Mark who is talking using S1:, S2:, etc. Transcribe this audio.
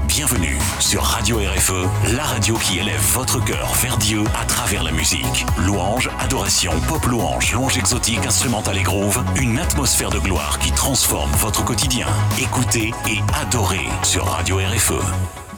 S1: Bienvenue sur Radio RFE, la radio qui élève votre cœur vers Dieu à travers la musique. Louange, adoration, pop louange, louange exotique, instrumentale et groove, une atmosphère de gloire qui transforme votre quotidien. Écoutez et adorez sur Radio RFE.